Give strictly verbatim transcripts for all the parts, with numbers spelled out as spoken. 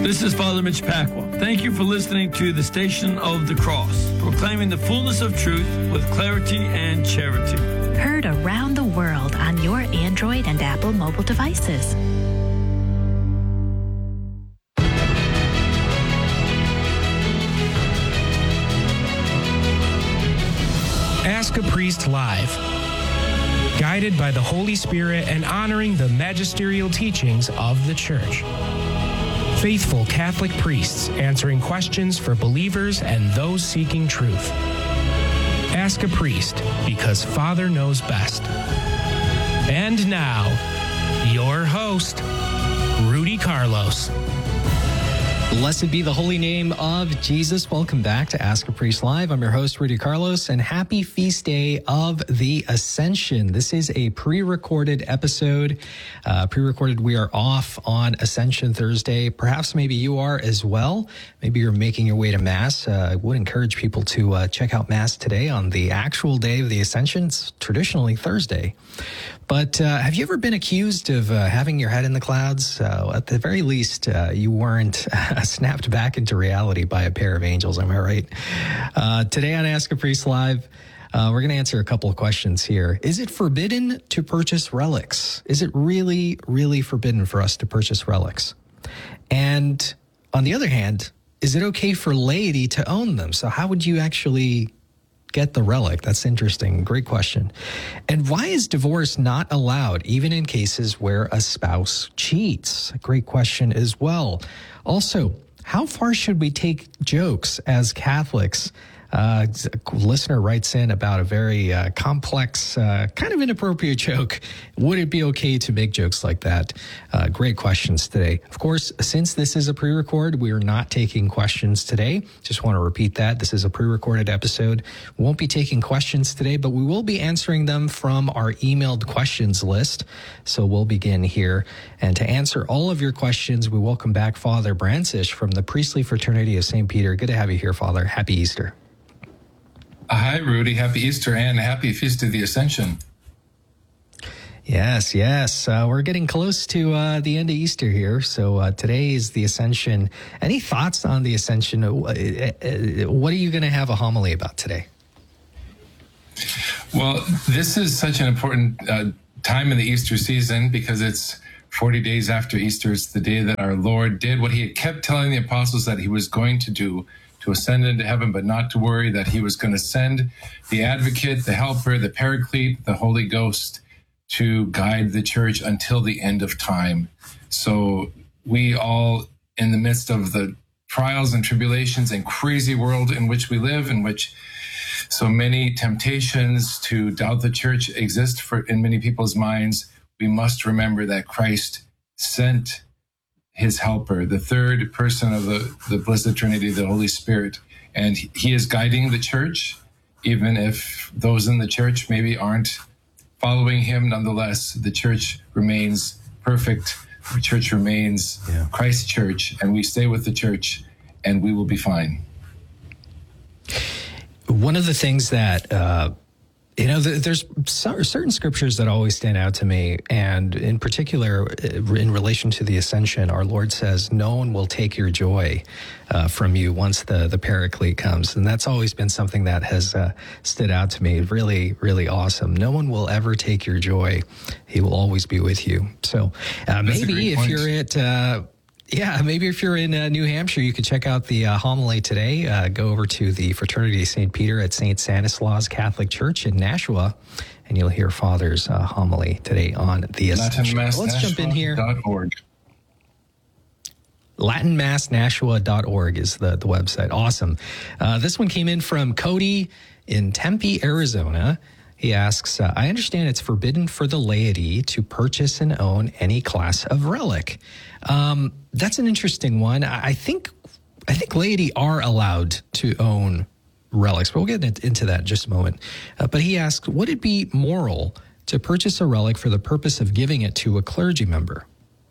This is Father Mitch Pacwa. Thank you for listening to the Station of the Cross, proclaiming the fullness of truth with clarity and charity. Heard around the world on your Android and Apple mobile devices. Ask a Priest Live. Guided by the Holy Spirit and honoring the magisterial teachings of the Church. Faithful Catholic priests answering questions for believers and those seeking truth. Ask a Priest, because Father knows best. And now, your host, Rudy Carlos. Blessed be the holy name of Jesus. Welcome back to Ask a Priest Live. I'm your host, Rudy Carlos, and happy feast day of the Ascension. This is a pre-recorded episode. Uh, pre-recorded, we are off on Ascension Thursday. Perhaps maybe you are as well. Maybe you're making your way to Mass. Uh, I would encourage people to uh, check out Mass today on the actual day of the Ascension. It's traditionally Thursday. But uh, have you ever been accused of uh, having your head in the clouds? Uh, at the very least, uh, you weren't uh, snapped back into reality by a pair of angels. Am I right? Uh, today on Ask a Priest Live, uh, we're going to answer a couple of questions here. Is it forbidden to purchase relics? Is it really, really forbidden for us to purchase relics? And on the other hand, is it okay for laity to own them? So how would you actually get the relic? That's interesting. Great question. And why is divorce not allowed, even in cases where a spouse cheats? A great question as well. Also, how far should we take jokes as Catholics? Uh, a listener writes in about a very uh, complex, uh, kind of inappropriate joke. Would it be okay to make jokes like that? Uh, great questions today. Of course, since this is a pre-record, we are not taking questions today. Just want to repeat that. This is a pre-recorded episode. We won't be taking questions today, but we will be answering them from our emailed questions list. So we'll begin here. And to answer all of your questions, we welcome back Father Brancisz from the Priestly Fraternity of Saint Peter. Good to have you here, Father. Happy Easter. Hi, Rudy. Happy Easter and happy Feast of the Ascension. Yes, yes. Uh, we're getting close to uh, the end of Easter here. So uh, today is the Ascension. Any thoughts on the Ascension? What are you going to have a homily about today? Well, this is such an important uh, time in the Easter season because it's forty days after Easter. It's the day that our Lord did what he had kept telling the apostles that he was going to do, to ascend into heaven, but not to worry, that he was going to send the advocate, the helper, the paraclete, the Holy Ghost to guide the church until the end of time. So we all, in the midst of the trials and tribulations and crazy world in which we live, in which so many temptations to doubt the church exist for in many people's minds, we must remember that Christ sent his helper, the third person of the, the Blessed Trinity, the Holy Spirit. And he is guiding the church, even if those in the church maybe aren't following him. Nonetheless, the church remains perfect. The church remains yeah. Christ's church, and we stay with the church, and we will be fine. One of the things that, uh, you know, there's certain scriptures that always stand out to me, and in particular, in relation to the Ascension, our Lord says, no one will take your joy uh, from you once the, the Paraclete comes. And that's always been something that has uh, stood out to me. Really, really awesome. No one will ever take your joy. He will always be with you. So uh, maybe if you're at... Uh, Yeah, maybe if you're in uh, New Hampshire, you could check out the uh, homily today. Uh, go over to the Fraternity of Saint Peter at Saint Stanislaus Catholic Church in Nashua, and you'll hear Father's uh, homily today on the Ascension. Let's jump in here. Latin Mass Nashua dot org is the, the website. Awesome. Uh, this one came in from Cody in Tempe, Arizona. He asks, uh, I understand it's forbidden for the laity to purchase and own any class of relic. Um, that's an interesting one. I think I think laity are allowed to own relics, but we'll get into that in just a moment. Uh, but he asks, would it be moral to purchase a relic for the purpose of giving it to a clergy member?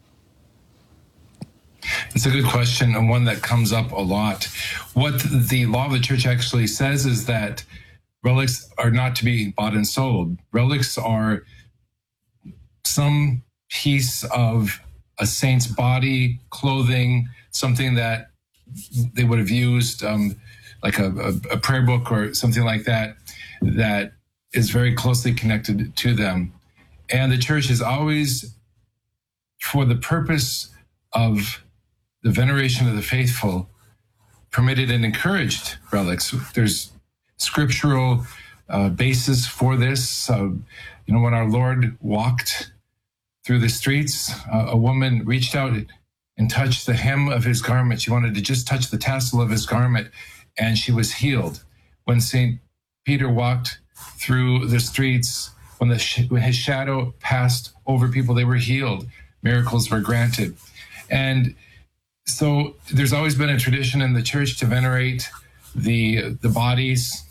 It's a good question, and one that comes up a lot. What the law of the church actually says is that relics are not to be bought and sold. Relics are some piece of a saint's body, clothing, something that they would have used, um, like a, a, a prayer book or something like that, that is very closely connected to them. And the church is always, for the purpose of the veneration of the faithful, permitted and encouraged relics. There's scriptural uh, basis for this. Uh, you know, when our Lord walked through the streets, uh, a woman reached out and touched the hem of his garment. She wanted to just touch the tassel of his garment, and she was healed. When Saint Peter walked through the streets, when, the sh- when his shadow passed over people, they were healed. Miracles were granted. And so there's always been a tradition in the church to venerate the the bodies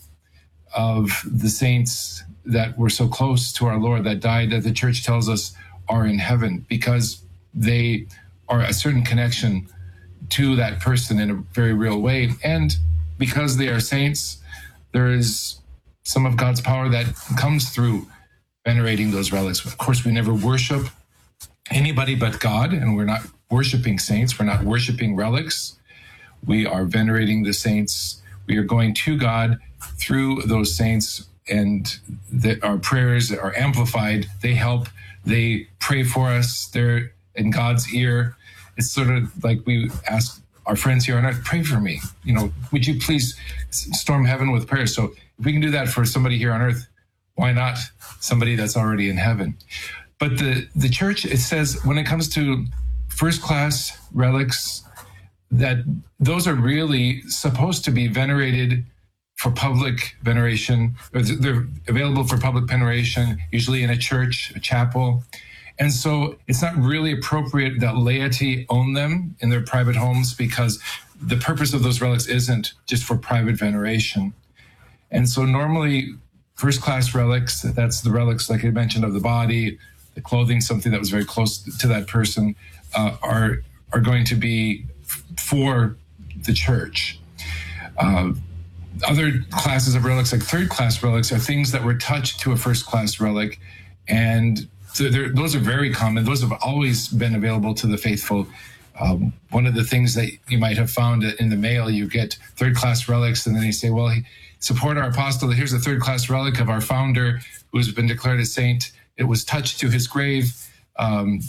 of the saints that were so close to our Lord, that died, that the church tells us are in heaven, because they are a certain connection to that person in a very real way. And because they are saints, there is some of God's power that comes through venerating those relics. Of course, we never worship anybody but God, and we're not worshiping saints. We're not worshiping relics. We are venerating the saints. We are going to God through those saints, and the, our prayers are amplified. They help. They pray for us. They're in God's ear. It's sort of like we ask our friends here on earth, pray for me. You know, would you please storm heaven with prayers? So if we can do that for somebody here on earth, why not somebody that's already in heaven? But the, the church, it says, when it comes to first-class relics, that those are really supposed to be venerated for public veneration, or they're available for public veneration, usually in a church, a chapel. And so it's not really appropriate that laity own them in their private homes, because the purpose of those relics isn't just for private veneration. And so normally first-class relics, that's the relics, like I mentioned, of the body, the clothing, something that was very close to that person, uh, are are going to be f- for the church. Uh, other classes of relics, like third-class relics, are things that were touched to a first-class relic, and so those are very common. Those have always been available to the faithful. Um, one of the things that you might have found in the mail, you get third-class relics, and then you say, well, support our apostle. Here's a third-class relic of our founder who's been declared a saint. It was touched to his grave. Um,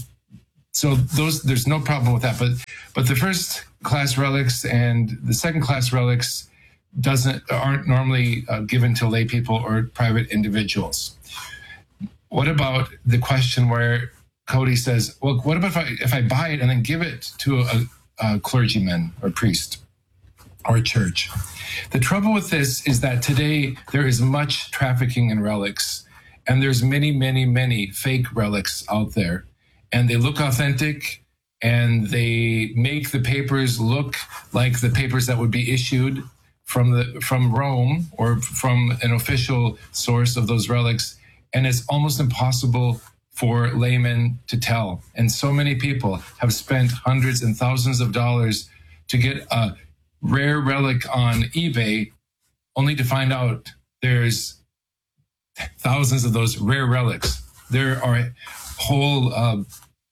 so those, there's no problem with that. But but the first-class relics and the second-class relics doesn't aren't normally uh, given to lay people or private individuals. What about the question where Cody says, well, what about if I, if I buy it and then give it to a, a clergyman or priest or a church? The trouble with this is that today there is much trafficking in relics, and there's many, many, many fake relics out there, and they look authentic, and they make the papers look like the papers that would be issued from the from Rome or from an official source of those relics. And it's almost impossible for laymen to tell. And so many people have spent hundreds and thousands of dollars to get a rare relic on eBay, only to find out there's thousands of those rare relics. There are whole uh,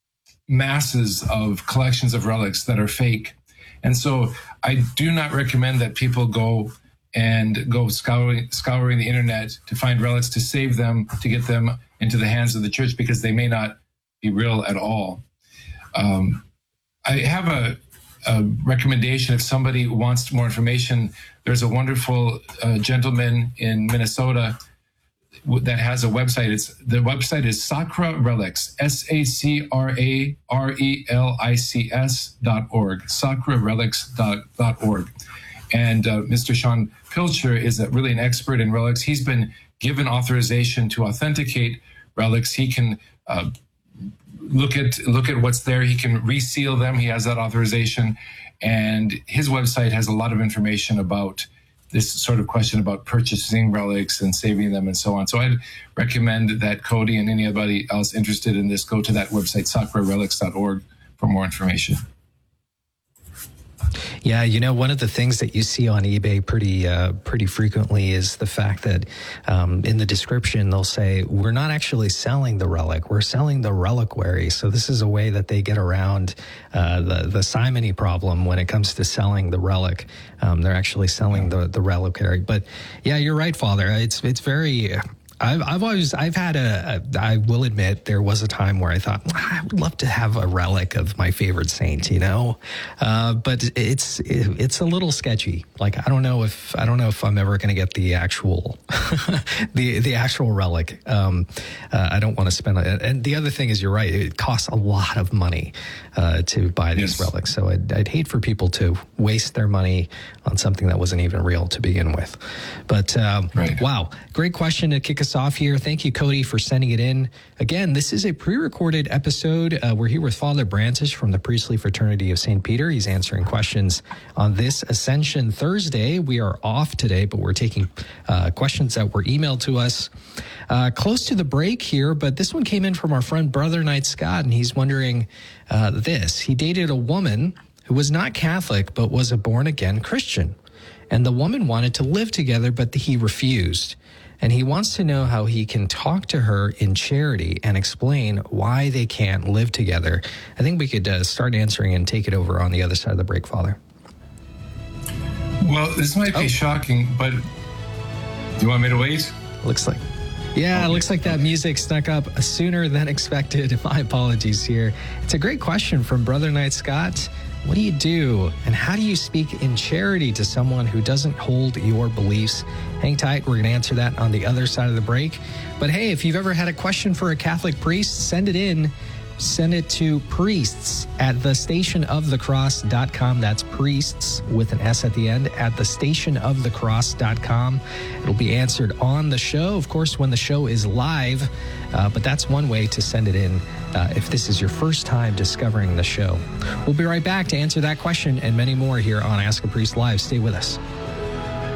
masses of collections of relics that are fake. And so I do not recommend that people go and go scouring, scouring the internet to find relics, to save them, to get them into the hands of the church, because they may not be real at all. Um, I have a, a recommendation if somebody wants more information. There's a wonderful uh, gentleman in Minnesota that has a website. It's the website is Sacra Relics, S A C R A R E L I C S dot org, sacra relics dot org. And uh, Mister Sean Pilcher is a, really an expert in relics. He's been given authorization to authenticate relics. He can uh, look at look at what's there. He can reseal them. He has that authorization. And his website has a lot of information about this sort of question about purchasing relics and saving them and so on. So I'd recommend that Cody and anybody else interested in this go to that website, sacra relics dot org, for more information. Yeah, you know, one of the things that you see on eBay pretty uh, pretty frequently is the fact that um, in the description they'll say, we're not actually selling the relic, we're selling the reliquary. So this is a way that they get around uh, the, the simony problem when it comes to selling the relic. Um, they're actually selling the, the reliquary. But yeah, you're right, Father. It's, it's very... I've, I've always, I've had a, a, I will admit, there was a time where I thought, I would love to have a relic of my favorite saint, you know? Uh, but it's, it, it's a little sketchy. Like, I don't know if, I don't know if I'm ever going to get the actual, the, the actual relic. Um, uh, I don't want to spend it. And the other thing is, you're right. It costs a lot of money, uh, to buy these yes. relics. So I'd, I'd hate for people to waste their money on something that wasn't even real to begin with. But, um, right. wow. Great question to kick us off here. Thank you, Cody, for sending it in. Again, this is a pre-recorded episode. Uh, we're here with Father Brantish from the Priestly Fraternity of Saint Peter. He's answering questions on this Ascension Thursday. We are off today, but we're taking uh, questions that were emailed to us uh, close to the break here. But this one came in from our friend Brother Knight Scott, and he's wondering uh, this. He dated a woman who was not Catholic, but was a born-again Christian. And the woman wanted to live together, but he refused. And he wants to know how he can talk to her in charity and explain why they can't live together. I think we could uh, start answering and take it over on the other side of the break, Father. Well, this might be oh. shocking, but do you want me to wait? Looks like. Yeah, okay. It looks like that music snuck up sooner than expected. My apologies here. It's a great question from Brother Knight Scott. What do you do, and how do you speak in charity to someone who doesn't hold your beliefs? Hang tight. We're going to answer that on the other side of the break. But hey, if you've ever had a question for a Catholic priest, send it in. Send it to priests at the station of the cross dot com. That's priests with an S at the end at the station of the cross dot com. It'll be answered on the show, of course, when the show is live. Uh, but that's one way to send it in uh, if this is your first time discovering the show. We'll be right back to answer that question and many more here on Ask a Priest Live. Stay with us.